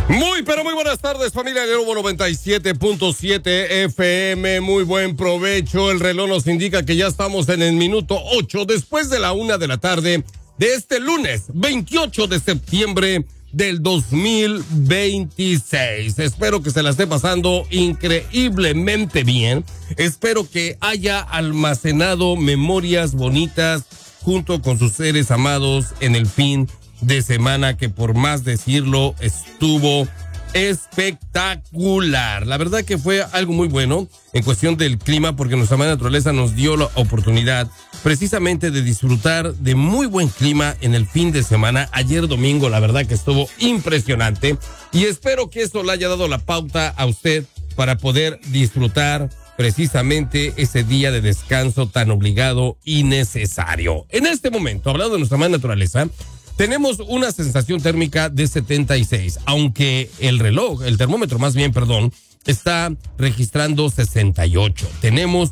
Muy, pero muy buenas tardes, familia de Nuevo 97.7 FM. Muy buen provecho. El reloj nos indica que ya estamos en el minuto 8 después de la 1 de la tarde de este lunes 28 de septiembre del 2026. Espero que se la esté pasando increíblemente bien. Espero que haya almacenado memorias bonitas junto con sus seres amados en el fin de semana, que por más decirlo estuvo espectacular. La verdad que fue algo muy bueno en cuestión del clima, porque nuestra madre naturaleza nos dio la oportunidad precisamente de disfrutar de muy buen clima en el fin de semana. Ayer domingo, la verdad que estuvo impresionante, y espero que eso le haya dado la pauta a usted para poder disfrutar precisamente ese día de descanso tan obligado y necesario. En este momento, hablando de nuestra madre naturaleza, tenemos una sensación térmica de 76, aunque el termómetro más bien, está registrando 68. Tenemos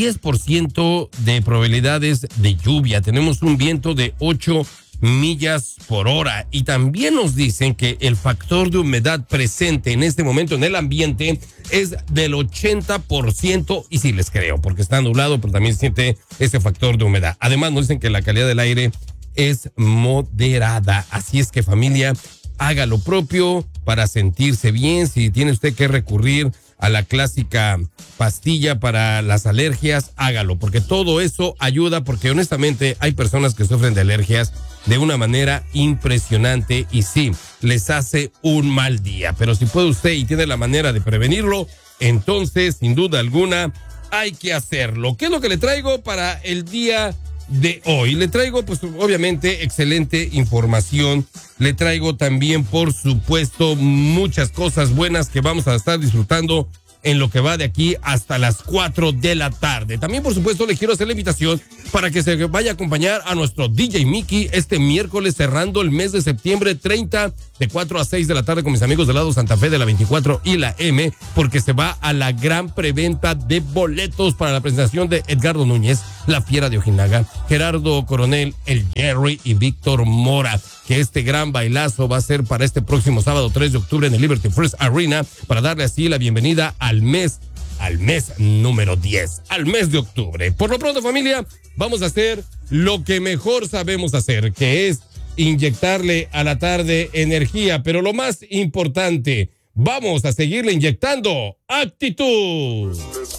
10% de probabilidades de lluvia, tenemos un viento de 8 millas por hora, y también nos dicen que el factor de humedad presente en este momento en el ambiente es del 80%, y sí les creo, porque está nublado, pero también siente ese factor de humedad. Además nos dicen que la calidad del aire es moderada. Así es que, familia, haga lo propio para sentirse bien. Si tiene usted que recurrir a la clásica pastilla para las alergias, hágalo, porque todo eso ayuda, porque honestamente hay personas que sufren de alergias de una manera impresionante y sí, les hace un mal día. Pero si puede usted y tiene la manera de prevenirlo, entonces, sin duda alguna, hay que hacerlo. ¿Qué es lo que le traigo para el día de hoy? Le traigo, pues, obviamente, excelente información. Le traigo también, por supuesto, muchas cosas buenas que vamos a estar disfrutando en lo que va de aquí hasta las 4 de la tarde. También, por supuesto, le quiero hacer la invitación para que se vaya a acompañar a nuestro DJ Mickey este miércoles, cerrando el mes de septiembre 30, de 4 a 6 de la tarde, con mis amigos del lado Santa Fe de la 24 y la M, porque se va a la gran preventa de boletos para la presentación de Edgardo Núñez, La Fiera de Ojinaga, Gerardo Coronel, el Jerry y Víctor Mora, que este gran bailazo va a ser para este próximo sábado 3 de octubre en el Liberty First Arena, para darle así la bienvenida al mes número 10, al mes de octubre. Por lo pronto, familia, vamos a hacer lo que mejor sabemos hacer, que es inyectarle a la tarde energía, pero lo más importante, vamos a seguirle inyectando actitud.